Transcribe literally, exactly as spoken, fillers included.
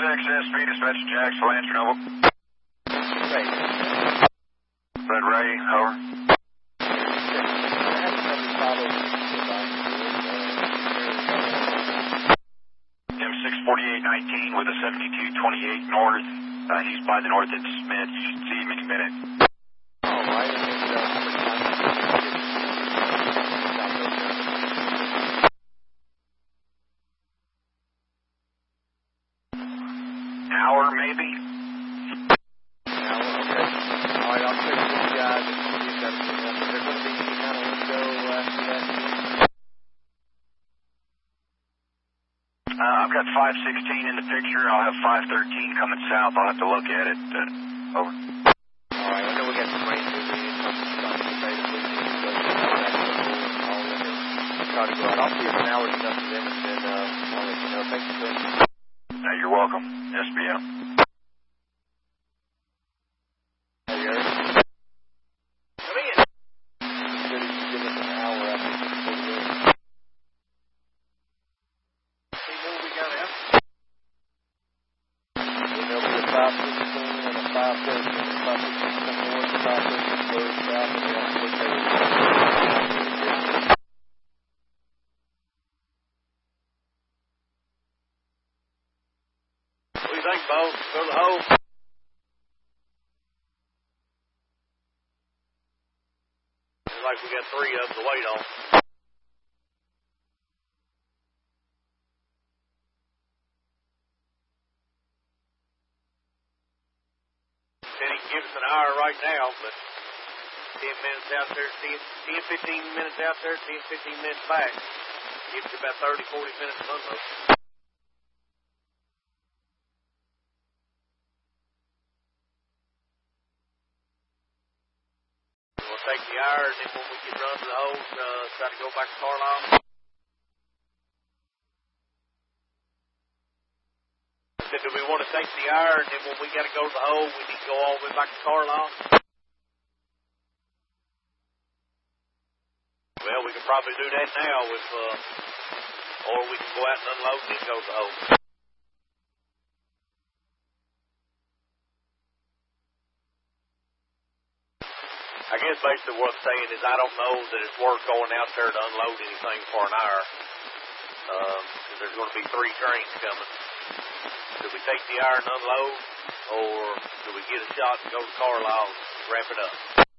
six, S P, dispatch to Jacksonville, answer Noble. Ray. Red Ray, over. M six forty-eight nineteen with a seventy-two twenty-eight north. Uh, he's by the north at Smith. You should see him any minute. All right. Hour, maybe? Hour, okay. All right, I'll check with you guys and see if that's enough. Is there going to be any kind of window after that? Uh, I've got five sixteen in the picture. I'll have five thirteen coming south. I'll have to look at it. Uh, over. All right, I know we got some rain moving in. I'm just trying to say that we need to go to the all in and try to go out. I'll see if an hour's enough for them, and then uh, I'll let you know. Thank you, sir. Uh, you're welcome. S B M. Hey, Eric. Come in. You said you give us an hour after this video. See more we got out? Then there'll be a five sixteen and a five thirteen, a five sixteen north, a five thirteen goes south, and then we'll take it. What do you think, Bo? Go to the hole? Looks like we got three of them to wait on. Said he can give us an hour right now, but ten minutes out there, ten, ten, fifteen minutes out there, ten, fifteen minutes back. Gives you about thirty, forty minutes of unload. We'll take the hour, and then when we get run to the hose, uh, try to go back to Carlisle. I said, do we want to take the hour, and then when we got to go to the hole, we need to go all the way back to Carlisle? Well, we could probably do that now, if, uh, or we can go out and unload and then go to the hole. I guess basically what I'm saying is I don't know that it's worth going out there to unload anything for an hour. Um, because there's going to be three trains coming. Do we take the hour and unload, or do we get a shot and go to Carlisle and wrap it up?